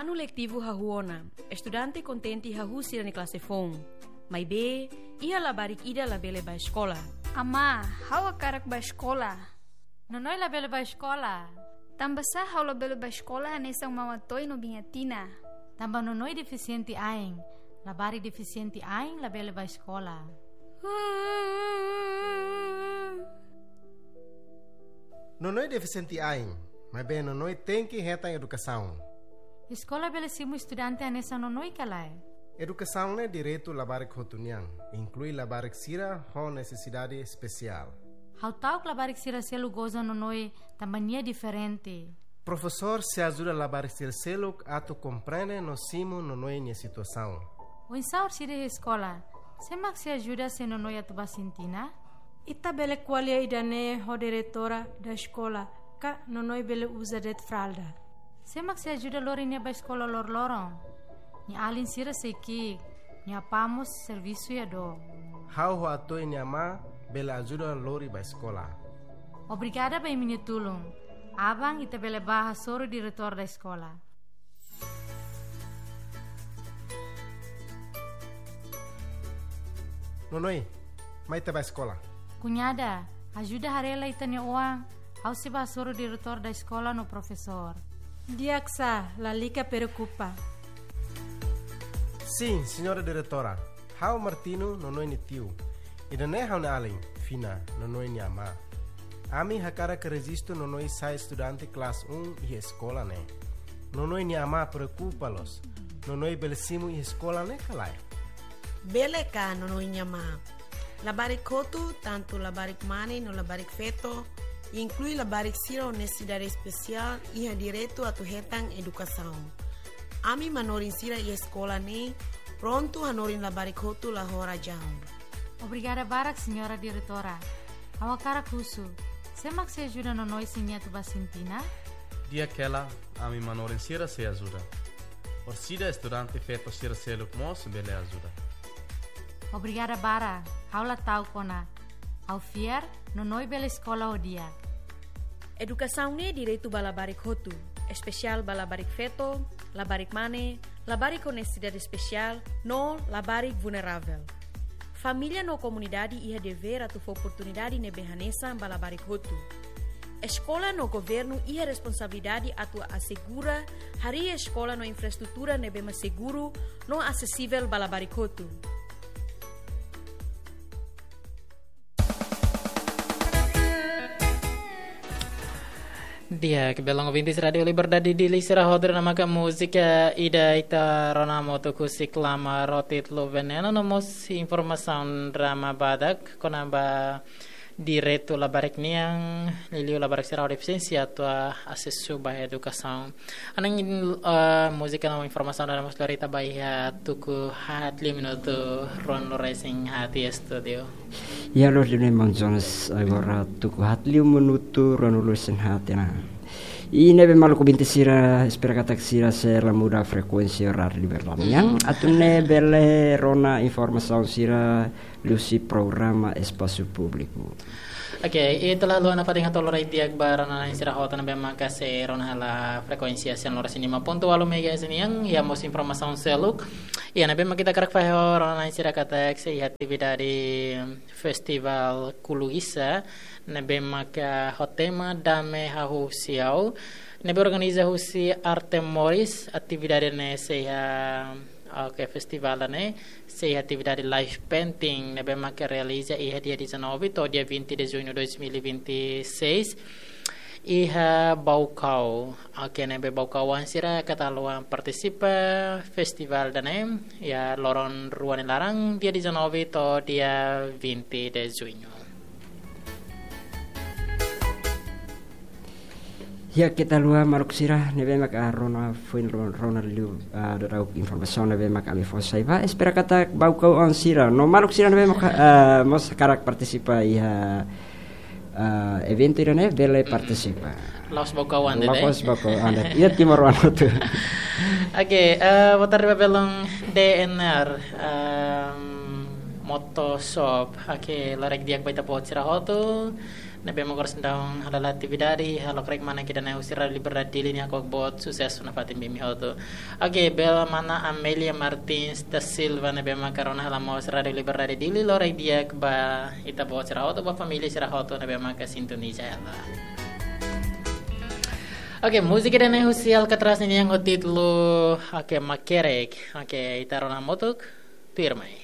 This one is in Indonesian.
Ano letivo hahuona, estudante contenti hahusi na klase fong. May be, iya labarik ida labele ba escola. Ama, hawa karak ba escola? Nonoy labele ba escola? Tambasa hawa labele ba escola hanesang mawatoy no bingatina. Tamba nonoy deficiente aing. Labari deficiente aing labele ba escola. Nonoy deficiente aing, mas bem nonoy tem que retang educação. Escola bele simu estudante anesa nonoy kalai. Educação é direito labarik hotuniang, inclui labarik sira ho necessidade especial. How tau labarik sira selu goza nonoy tambania diferente. Professor se ajuda labarik sira seluk atu compreende no simu nonoy nia situação. O insaur sira escola, semak se ajuda se nonoy atu basintina? Ita bele qualia idane ho diretora da escola, ka nonoy bele usa det fralda. Semak se ajuda lori nia ba escola lor lorong. Ni alin sira seki, ni apamos serviço ya do. How ho atu nia ma bele ajuda lori ba escola. Obrigada ba minha tulung. Abang ita bele baha soro diretor da escola. Nonoy, mai te ba escola. Cunhada, ajuda harela ita nia uang. Au se ba soro diretor da escola no professor. Diaksa, la lica preocupa. Sim, senhora diretora. How Martino nonoy ni tiu. Ida ne how na alin, fina, nonoy ni ama. Ami hakara que registro nonoy sai estudante classe 1 e escola ne. Nonoy ni ama preocupa-los. Nonoy belesimu e escola ne kalai. Bele ka nonoy ni ama. Labarik kotu, tanto labarik mane no labarik feto, inclui labarik sira necessidade especial e ha direito a tu hetang educação. Ami manorin sira e escola ne, pronto hanorin labarik kotu la hora jam. Obrigada barak, senhora diretora. Awakara kusu. Semak se ajuda nonoy sinha tu basintina? Dia aquela, ami manorin sira se ajuda. Orsida estudante feto sira seluk mos bele ajuda. Obrigada bara. Haula tau kona. Au fiar, nonoy bele escola o dia. Educação ne direito balabarik hotu, especial balabarik feto, labarik mane, labarik com necessidade especial, no labarik vulnerável. Família no comunidade ia dever a tu oportunidade ne behanesa balabarik hotu. Escola no governo ia responsabilidade a tu assegura hari escola no infraestrutura ne bema seguro no acessível balabarik hotu. Dia kebelang ovintis Radio Liberdade di Lisira hodr namaka musika ida ita rona moto kusik lama rotit lo veneno nomos informação drama badak konamba direto labarek niang liliu labarek sira deficiência tua acesso ba educação anang musika nama informação drama florita baia tuku hat 5 minuto ron racing hati studio. Ya lo de memang Jonas agora tuku hat 5 minuto ron racing hati na. Ine be maluku binti sira espera kata sira se la muda frekuensi radio di Berlamian atune bele rona informação sira lusi programa espaço público. Okay, itulah luar na pating hatol rai tiag barana na sira hota na bema kasi rona hala frekuensi asian lora sini 5.8 MHz yang ya mos informação seluk ya na bema kita karak faho rona na sira kata se atividade festival Kuluisa na bema ka hotema dame hahu siau na organiza husi arte moris atividade ne se okay, festival ne se atividade live painting na bema que realiza dia 19 to dia 20 de junho 2026 iha Baucau okay, na be Baucau sira kataluan participa festival dane ya loron ruan larang dia 19 to dia 20 de junho. Ya kita luar maruk sirah nebe mak rona fuin rona liu ada informasi nebe mak ami fosai va espera kata bau kau on sirah no maruk sirah nebe mak mos karak participa ia evento irane bele participa Laos bau kau ande Laos bau kau ande ia timor wan tu. Oke, botar belong DNR moto shop oke larek diak baita pot sirah hotu Nabe mo korsendaong halala aktividade halo krek mana kita na usira liberdade dili ni ako bot sukses na fatin bimi hoto. Okay, bel mana Amelia Martins da Silva nabe makaron hala mo usira liberdade dili lore dia ba ita bot sira hoto ba family sira hoto nabe maka sintonia hala. Okay, musik dan husial katras ini yang título makerek. Okay, itaron motok firmai.